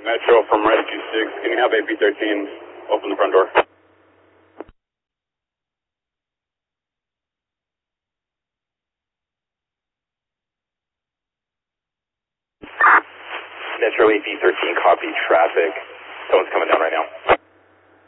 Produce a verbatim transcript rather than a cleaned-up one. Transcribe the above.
Metro from Rescue six, can you have A P thirteen open the front door? Metro A P thirteen, copy traffic. Someone's coming down right now.